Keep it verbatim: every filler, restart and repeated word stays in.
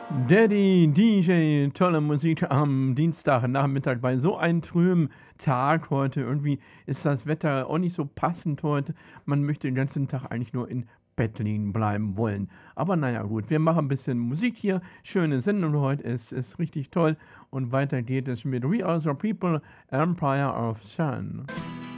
Daddy, D J, tolle Musik am Dienstagnachmittag bei so einem trüben Tag heute. Irgendwie ist das Wetter auch nicht so passend heute. Man möchte den ganzen Tag eigentlich nur in Bett liegen bleiben wollen. Aber naja, gut, wir machen ein bisschen Musik hier. Schöne Sendung heute, es ist richtig toll. Und weiter geht es mit We Are the People, Empire of Sun.